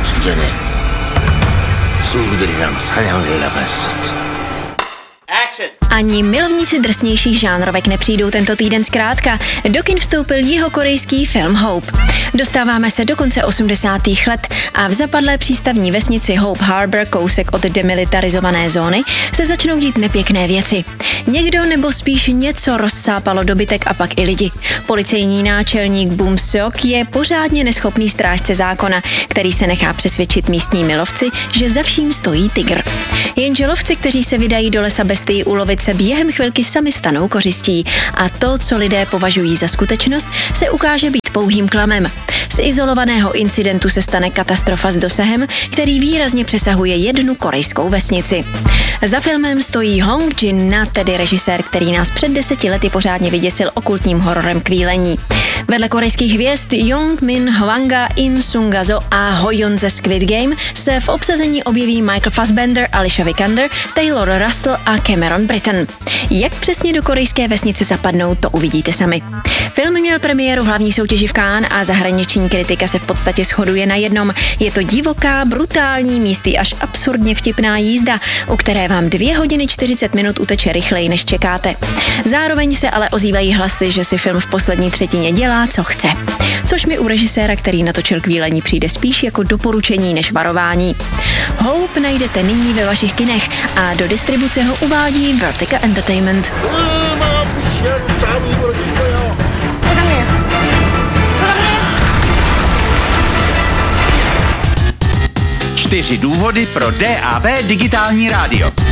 전에 친구들이랑 사냥을 나갔었어. Ani milovníci drsnějších žánrovek nepřijdou tento týden zkrátka. Do kin vstoupil jihokorejský film Hope. Dostáváme se do konce 80. let a v zapadlé přístavní vesnici Hope Harbor, kousek od demilitarizované zóny, se začnou dít nepěkné věci. Někdo nebo spíš něco rozsápalo dobytek a pak i lidi. Policejní náčelník Bum Seok je pořádně neschopný strážce zákona, který se nechá přesvědčit místními lovci, že za vším stojí tygr. Jenže lovci, kteří se vydají do lesa bestii ulovit, se během chvilky sami stanou kořistí a to, co lidé považují za skutečnost, se ukáže být pouhým klamem. Z izolovaného incidentu se stane katastrofa s dosahem, který výrazně přesahuje jednu korejskou vesnici. Za filmem stojí Hong Jin-na, tedy režisér, který nás před 10 lety pořádně vyděsil okultním hororem Kvílení. Vedle korejských hvězd Jong Min Hwanga, In Sung-ga-zo a Hoyon ze Squid Game se v obsazení objeví Michael Fassbender, Alicia Vikander, Taylor Russell a Cameron Britton. Jak přesně do korejské vesnice zapadnou, to uvidíte sami. Film měl premiéru v hlavní soutěži v Cannes a zahraniční kritika se v podstatě shoduje na jednom. Je to divoká, brutální, místy až absurdně vtipná jízda, u které vám 2 hodiny 40 minut uteče rychleji, než čekáte. Zároveň se ale ozývají hlasy, že si film v poslední třetině dělá, co chce. Což mi u režiséra, který natočil Kvílení, přijde spíš jako doporučení než varování. Hope najdete nyní ve vašich kinech a do distribuce ho uvádí Vertigo Entertainment. 사장님. 4 důvody pro DAB digitální rádio.